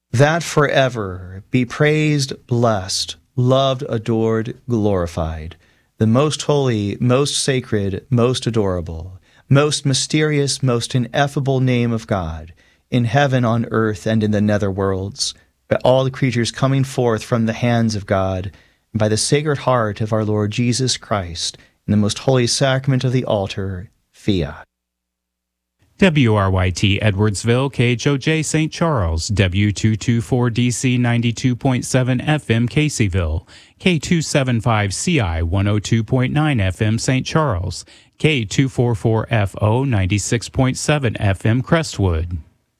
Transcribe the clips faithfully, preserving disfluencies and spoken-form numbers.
that forever be praised, blessed, loved, adored, glorified, the most holy, most sacred, most adorable, most mysterious, most ineffable name of God, in heaven, on earth, and in the nether worlds, by all the creatures coming forth from the hands of God, and by the Sacred Heart of our Lord Jesus Christ, in the most holy sacrament of the altar, fiat. W R Y T Edwardsville, K H O J Saint Charles, W two twenty-four D C ninety-two point seven F M Caseyville, K two seventy-five C I one oh two point nine F M Saint Charles, K two forty-four F O ninety-six point seven F M Crestwood.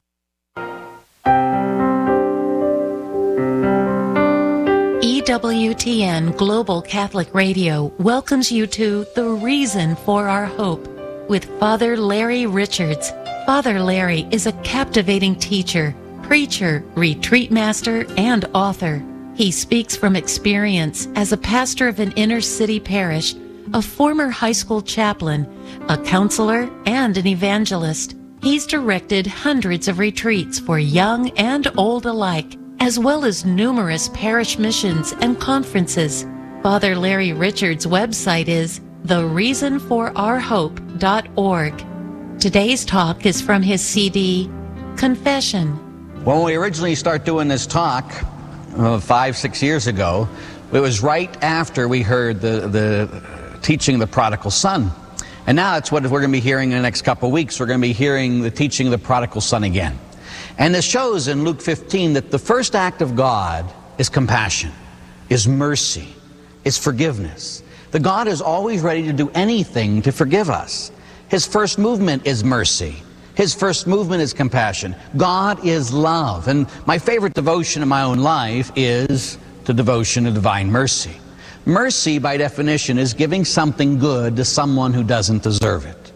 E W T N Global Catholic Radio welcomes you to The Reason for Our Hope with Father Larry Richards. Father Larry is a captivating teacher, preacher, retreat master, and author. He speaks from experience as a pastor of an inner city parish, a former high school chaplain, a counselor, and an evangelist. He's directed hundreds of retreats for young and old alike, as well as numerous parish missions and conferences. Father Larry Richards' website is the reason for our hope dot org. Today's talk is from his C D, Confession. When we originally started doing this talk, uh, five, six years ago, it was right after we heard the, the teaching of the prodigal son. And now that's what we're going to be hearing in the next couple of weeks. We're going to be hearing the teaching of the prodigal son again. And this shows in Luke fifteen that the first act of God is compassion, is mercy, is forgiveness. The God is always ready to do anything to forgive us. His first movement is mercy. His first movement is compassion. God is love. And my favorite devotion in my own life is the devotion of divine mercy. Mercy, by definition, is giving something good to someone who doesn't deserve it.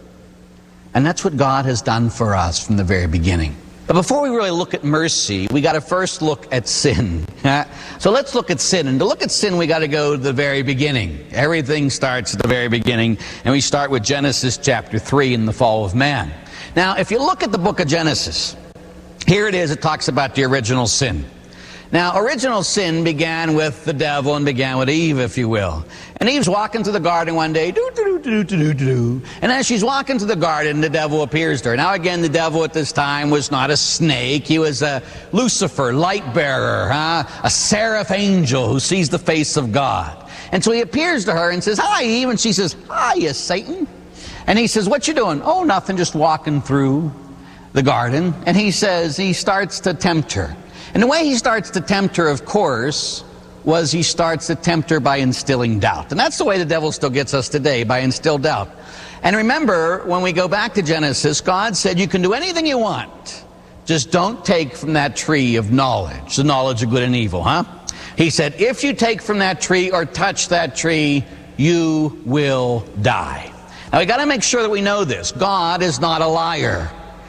And that's what God has done for us from the very beginning. But before we really look at mercy, we got to first look at sin. So let's look at sin. And to look at sin, we got to go to the very beginning. Everything starts at the very beginning. And we start with Genesis chapter three and the fall of man. Now, if you look at the book of Genesis, here it is. It talks about the original sin. Now, original sin began with the devil and began with Eve, if you will. And Eve's walking through the garden one day, doo, doo, doo, doo, doo, doo. And as she's walking through the garden, the devil appears to her. Now, again, the devil at this time was not a snake. He was a Lucifer, light bearer, huh? A seraph angel who sees the face of God. And so he appears to her and says, "Hi, Eve." And she says, "Hiya, Satan." And he says, "What you doing?" "Oh, nothing, just walking through the garden." And he says, he starts to tempt her. And the way he starts to tempt her, of course, was he starts to tempt her by instilling doubt. And that's the way the devil still gets us today, by instilled doubt. And remember, when we go back to Genesis, God said, you can do anything you want. Just don't take from that tree of knowledge, the knowledge of good and evil, huh? He said, if you take from that tree or touch that tree, you will die. Now, we got to make sure that we know this. God is not a liar.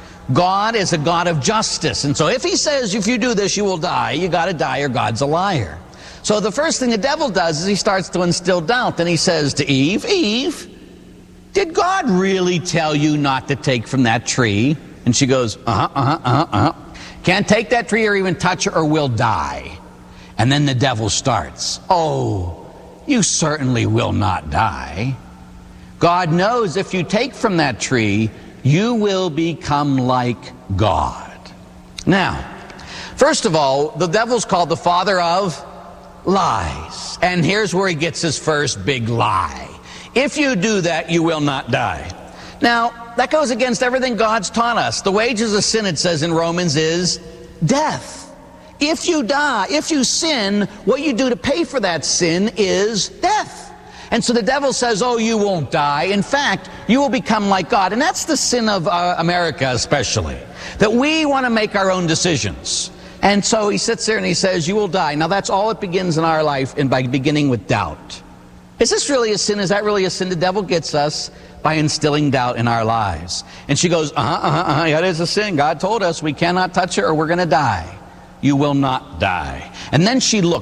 God is a God of justice. And so if he says, if you do this, you will die, you got to die or God's a liar. So the first thing the devil does is he starts to instill doubt. And he says to Eve, "Eve, did God really tell you not to take from that tree?" And she goes, uh-huh, uh-huh, uh-huh, uh-huh. "Can't take that tree or even touch it or we'll die." And then the devil starts, "Oh, you certainly will not die. God knows if you take from that tree, you will become like God." Now, first of all, the devil's called the father of lies. And here's where he gets his first big lie. If you do that, you will not die. Now, that goes against everything God's taught us. The wages of sin, it says in Romans, is death. If you die, if you sin, what you do to pay for that sin is death. And so the devil says, oh, you won't die. In fact, you will become like God. And that's the sin of uh, America especially, that we want to make our own decisions. And so he sits there and he says, you will die. Now that's all it begins in our life, and by beginning with doubt. Is this really a sin? Is that really a sin? The devil gets us by instilling doubt in our lives. And she goes, uh-huh, uh-huh, uh-huh, that is a sin. God told us we cannot touch it or we're going to die. You will not die. And then she looks